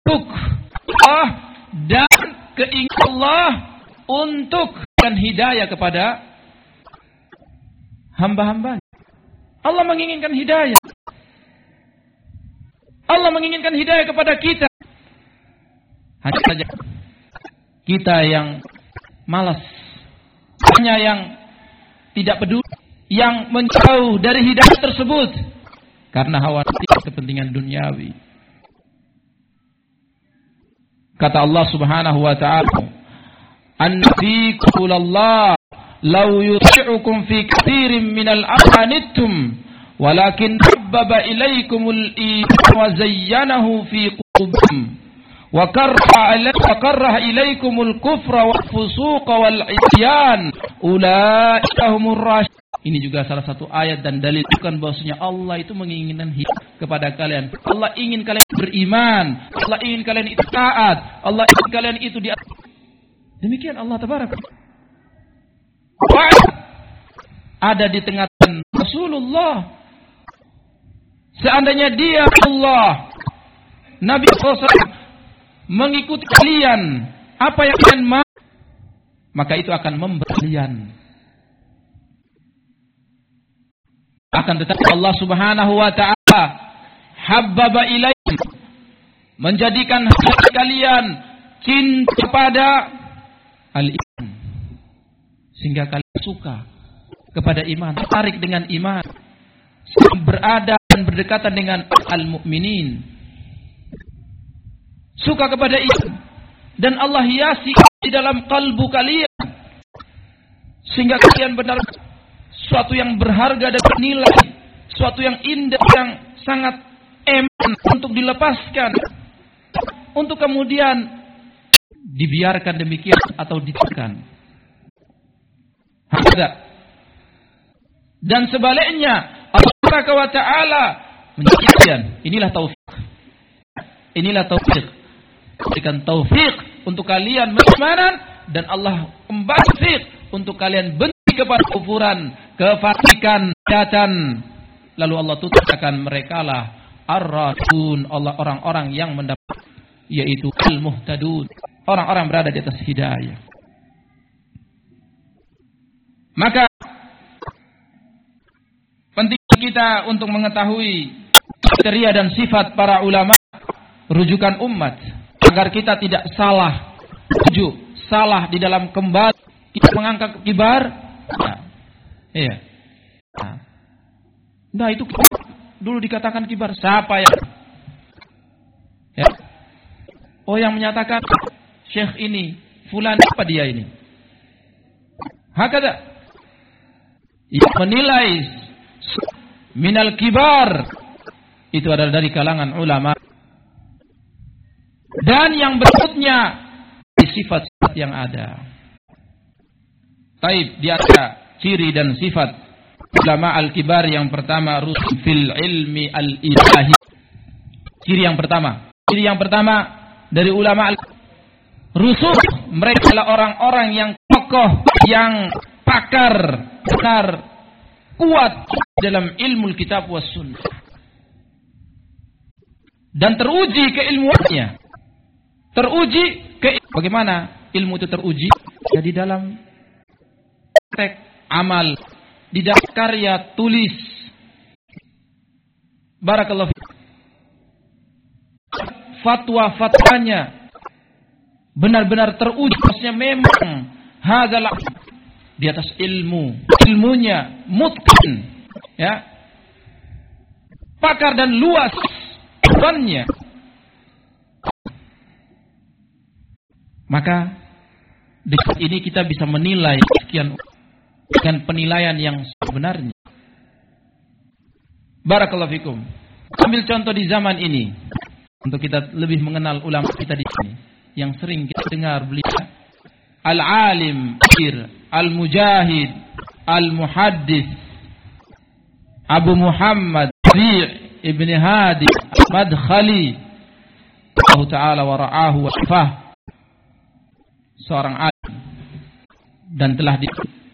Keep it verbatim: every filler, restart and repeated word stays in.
Allah dan keinginan Allah untuk dan hidayah kepada hamba-hambanya. Allah menginginkan hidayah. Allah menginginkan hidayah kepada kita. Hanya saja kita yang malas, hanya yang tidak peduli, yang menjauh dari hidayah tersebut karena khawatir kepentingan duniawi. Kata Allah Subhanahu wa ta'ala, "Anfiqu Allah law yuti'ukum fi katsirin minal amri walakin habbaba ilaikumul iman wa zayyanahu fi qulubikum wa karraha ilaikumul kufra wal fusuqa wal isyan ulaika humur rasyidun." Ini juga salah satu ayat dan dalil bukan bahwasanya Allah itu menginginkan hidayah kepada kalian. Allah ingin kalian beriman, Allah ingin kalian itu taat, Allah ingin kalian itu di demikian Allah tabaraka. Ada di tengah Rasulullah. Seandainya dia Allah, Nabi shallallahu alaihi wasallam mengikuti kalian, apa yang kalian mau, maka itu akan memberi kalian. Akan tetapi Allah Subhanahu wa ta'ala habbaba ilaikum, menjadikan hati kalian cinta pada al-iman, sehingga kalian suka kepada iman, tertarik dengan iman, berada dan berdekatan dengan al-mu'minin, suka kepada iman, dan Allah hiasi di dalam kalbu kalian sehingga kalian benar suatu yang berharga dan bernilai, suatu yang indah, yang sangat eman untuk dilepaskan, untuk kemudian dibiarkan demikian atau ditekan. Hakada. Dan sebaliknya Allah wa ta'ala menjadikan, inilah taufik, inilah taufik, berikan taufik untuk kalian beriman, dan Allah kembali taufik untuk kalian benci kepada kufuran, kefasikan, kejahatan. Lalu Allah tuturkan mereka lah ar-rasyidun, Allah orang-orang yang mendapat, yaitu al-muhtadun, orang-orang berada di atas hidayah. Maka penting kita untuk mengetahui kriteria dan sifat para ulama rujukan umat agar kita tidak salah rujuk, salah di dalam kembali kita mengangkat kibar. Nah, iya. Nah, nah itu dulu dikatakan kibar. Siapa yang? Ya. Oh, yang menyatakan Syekh ini, fulan, apa dia ini? Hakada. Yang menilai minal kibar itu adalah dari kalangan ulama. Dan yang berikutnya sifat-sifat yang ada. Taib, di antara ciri dan sifat ulama al-kibar yang pertama, rusul fil ilmi al-ilahi. Ciri yang pertama, ciri yang pertama dari ulama al-rusul, mereka adalah orang-orang yang kokoh, yang pakar, benar, kuat dalam ilmu kitab was sunnah, dan teruji keilmuannya. Teruji ke bagaimana ilmu itu teruji? Jadi dalam tek amal, di dalam karya tulis. Barakallahu fiik. Fatwa-fatwanya benar-benar teruji, maksudnya memang hadalah di atas ilmu, ilmunya mutqin, ya, pakar dan luas ilmunya. Maka di ini kita bisa menilai sekian dengan penilaian yang sebenarnya. Barakallahu fikum. Ambil contoh di zaman ini untuk kita lebih mengenal ulama kita di sini yang sering kita dengar beliau al-alim, al-mujahid, al-muhaddis Abu Muhammad Rabi' ibn Hadi Madkhali, Allah Ta'ala wa ra'ahu wa shafah, seorang alim dan telah